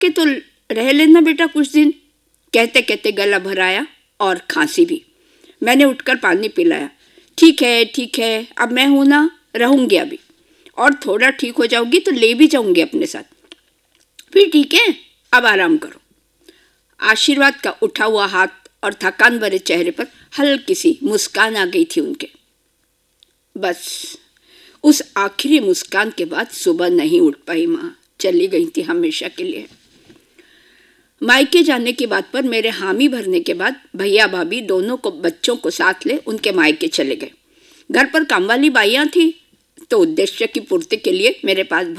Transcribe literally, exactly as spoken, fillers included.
कि तो रह लेना बेटा कुछ दिन। कहते कहते गला भराया और खांसी भी। मैंने उठकर पानी पिलाया। ठीक है ठीक है, अब मैं हूं ना, रहूंगी अभी, और थोड़ा ठीक हो जाऊंगी तो ले भी जाऊंगी अपने साथ। फिर ठीक है, अब आराम करो। आशीर्वाद का उठा हुआ हाथ और थकान भरे चेहरे पर हल्की सी मुस्कान आ गई थी उनके। बस उस आखिरी मुस्कान के बाद सुबह नहीं उठ पाई माँ, चली गई थी हमेशा के लिए। मायके जाने की बात पर मेरे हामी भरने के बाद भैया भाभी दोनों को बच्चों को साथ ले उनके मायके चले गए। घर पर कामवाली बाइयाँ थी तो उद्देश्य की पूर्ति के लिए मेरे पास